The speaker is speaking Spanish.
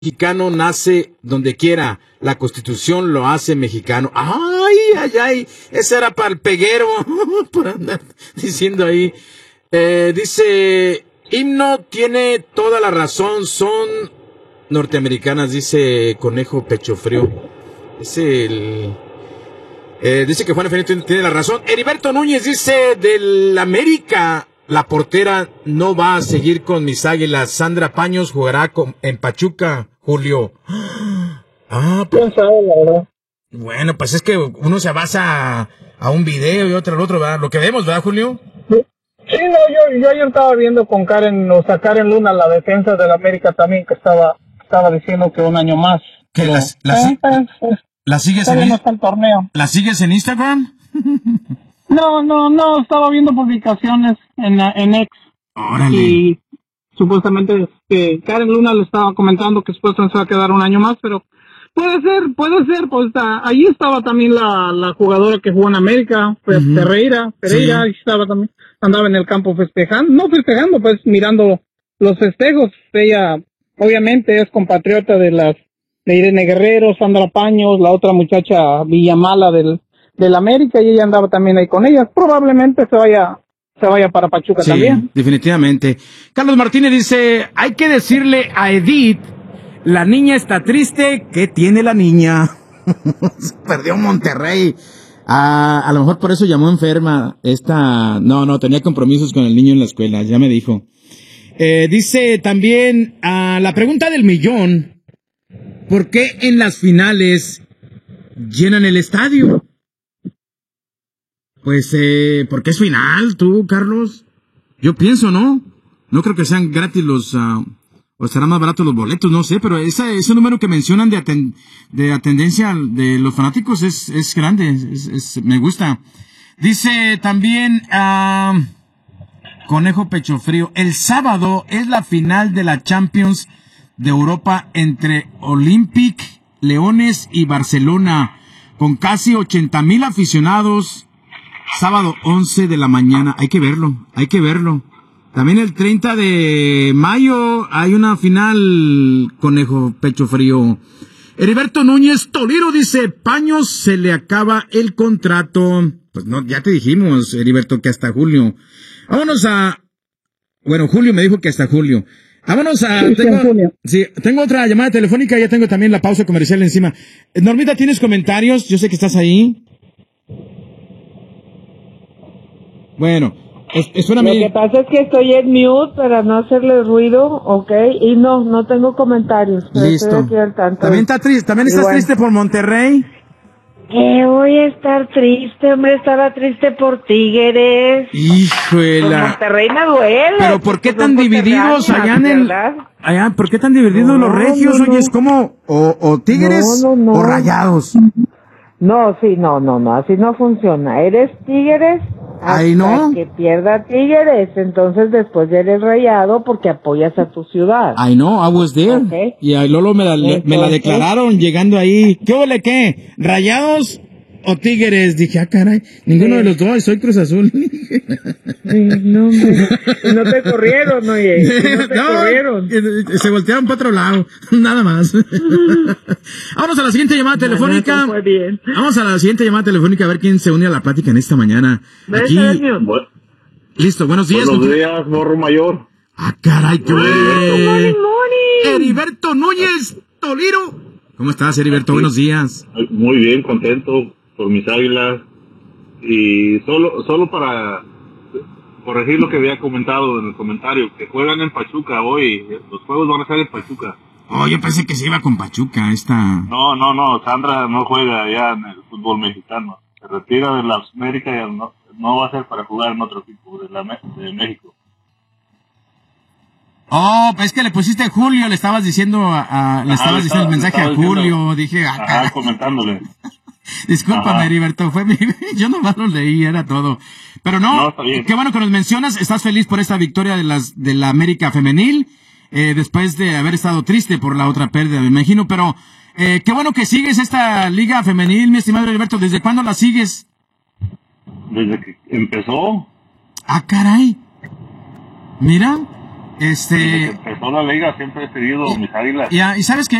mexicano nace donde quiera, la Constitución lo hace mexicano. Ay, ay, ay, ese era para el peguero, por andar diciendo ahí. Dice, himno tiene toda la razón, son norteamericanas, dice Conejo Pecho Frío. Dice que Juan Efraín tiene la razón. Heriberto Núñez dice, del América, la portera no va a seguir con mis Águilas. Sandra Paños jugará en Pachuca, Julio. Pues, ¿quién sabe, la verdad? Bueno, pues es que uno se basa a un video y otro al otro, ¿verdad? Lo que vemos, ¿verdad, Julio? Sí, no, yo ayer estaba viendo con Karen Luna, la defensa del América también, que estaba diciendo que un año más. ¿Que pero, ¿La sigues no está el torneo. ¿La sigues en Instagram? No, estaba viendo publicaciones en X. Órale. Y supuestamente Karen Luna le estaba comentando que supuestamente se va a quedar un año más, pero puede ser, pues allí estaba también la jugadora que jugó en América, pues, Pereira, Sí. ahí estaba también, andaba en el campo festejando, pues mirando los festejos. Ella obviamente es compatriota de Irene Guerrero, Sandra Paños, la otra muchacha Villamala del América, y ella andaba también ahí con ellas. Probablemente se vaya para Pachuca también. Definitivamente. Carlos Martínez dice, hay que decirle a Edith, la niña está triste. ¿Qué tiene la niña? Perdió Monterrey. A lo mejor por eso llamó enferma. No, tenía compromisos con el niño en la escuela, ya me dijo. Dice también, la pregunta del millón, ¿por qué en las finales llenan el estadio? Pues, porque es final, tú, Carlos. Yo pienso, ¿no? No creo que sean gratis o serán más baratos los boletos, no sé, pero ese número que mencionan de atendencia de los fanáticos es grande, me gusta. Dice también, Conejo Pecho Frío, el sábado es la final de la Champions de Europa entre Olympique, Leones y Barcelona, con casi 80,000 aficionados. Sábado 11 de la mañana, hay que verlo. También el 30 de mayo hay una final, Conejo Pecho Frío. Heriberto Núñez Toliro dice, Paños se le acaba el contrato. Pues no, ya te dijimos, Heriberto, que hasta julio. Julio me dijo que hasta julio. Tengo otra llamada telefónica, ya tengo también la pausa comercial encima. Normita, ¿tienes comentarios? Yo sé que estás ahí. Bueno, espérame. Lo que pasa es que estoy en mute para no hacerle ruido, ¿ok? Y no tengo comentarios. Listo. Estoy aquí al tanto. ¿También estás triste por Monterrey? Voy a estar triste, hombre, estaba triste por Tigres. Híjole. Por Monterrey me duele. Pero ¿por qué tan Porque divididos ¿verdad? ¿por qué tan divididos los regios? No. Oye, es como, o Tigres, No. o Rayados. No, así no funciona. Eres Tigres Ay, no. hasta que pierda Tigres, entonces después eres Rayado porque apoyas a tu ciudad. I know, I was there. Okay. Y a Lolo me la declararon llegando ahí. ¿Qué ole qué? ¿Rayados o Tigres? Dije, caray, ninguno de los dos, soy Cruz Azul. No te corrieron, oye. No te corrieron. Se voltearon para otro lado, nada más. Vamos a la siguiente llamada telefónica. Fue bien. Vamos a la siguiente llamada telefónica a ver quién se une a la plática en esta mañana. Aquí. Listo, buenos días. Buenos días, morro mayor. Caray, qué Morning. Heriberto Núñez Toliro. ¿Cómo estás, Heriberto? Buenos días. Muy bien, contento por mis Águilas. Y solo para corregir lo que había comentado en el comentario, que juegan en Pachuca hoy. Los juegos van a ser en Pachuca. Oh, yo pensé que se iba con Pachuca esta. No, Sandra no juega allá en el fútbol mexicano. Se retira de la América y no va a ser para jugar en otro equipo de México. Oh, pues es que le pusiste Julio, le estabas diciendo el mensaje a Julio, dije, comentándole. Discúlpame, Heriberto, yo nomás lo leí, era todo. Pero no, qué bueno que nos mencionas, estás feliz por esta victoria de la América femenil, después de haber estado triste por la otra pérdida, me imagino, pero qué bueno que sigues esta liga femenil, mi estimado Heriberto. ¿Desde cuándo la sigues? Desde que empezó. Caray. Mira, Desde que empezó la liga siempre he seguido mis Águilas. Y sabes que